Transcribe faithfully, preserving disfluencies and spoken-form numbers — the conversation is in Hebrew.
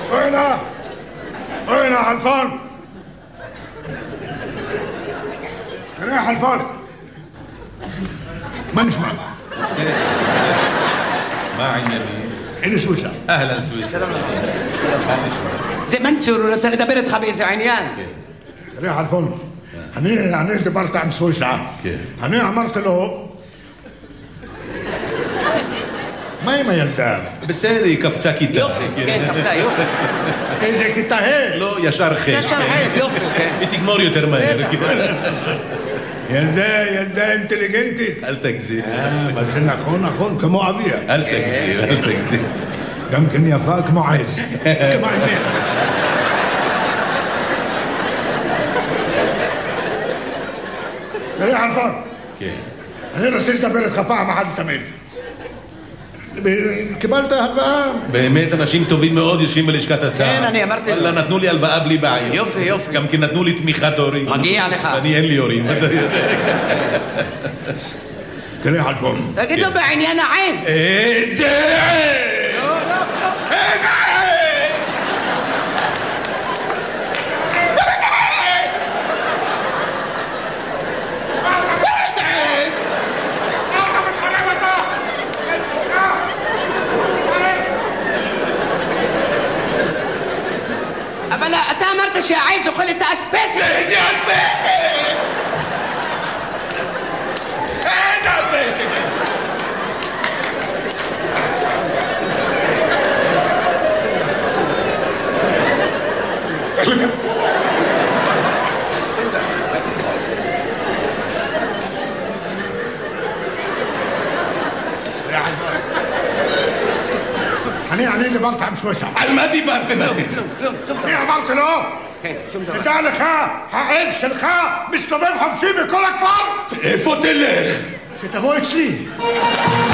وينها وينها حلفان يا حلفان ما نسمع ما عندنا هنا سويسرا اهلا سويسرا زي ما انت رسالة دبرت خبيث عينيان يا حلفان هني هني دبرت عن سويسرا هني عمرت له ما ما يلدان בסדר, קפצה כיתה. יופי, כן, קפצה, יופי. איזה כיתה ה'? לא, ישר ח'. ישר ח', יופי, כן. היא תגמור יותר מהר. ילדה, ילדה אינטליגנטית. אל תגזים. מה זה נכון, נכון, כמו אביה. אל תגזים, אל תגזים. גם כן יפה כמו עז. כמו עז. תראה חלפון. כן. אני רוצה לדבר איתך פעם אחת לתמיד. קיבלת הלוואה? באמת אנשים טובים מאוד יושבים בלשכת השר. כן, אני אמרתי לו. נתנו לי הלוואה בלי בעיה. יופי, יופי. גם כן נתנו לי תמיכת הורים. מגיע לך. אני אין לי הורים. תראה חלפון. תגיד לו בעניין העז. איזה עז! לא, לא, לא. איזה עז! אבל אתה אמרת שהעז אוכל את האספסת. איזה אספסת! איזה אספסת! אני, אני דיברתי עם סוויסה. על מה דיברתם אתם? כלום, כלום, שום דבר. אני אמרתי לו, כן, שום דבר. תדע לך, העד שלך מסתובב חופשי בכל הכפר. איפה תלך? שתבוא אצלי.